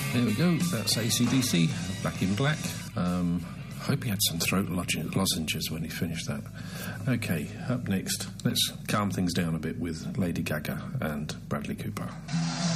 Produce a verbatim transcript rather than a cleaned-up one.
There we go, that's A C D C, Back in Black. Um, hope he had some throat lozenges when he finished that. Okay, up next, let's calm things down a bit with Lady Gaga and Bradley Cooper.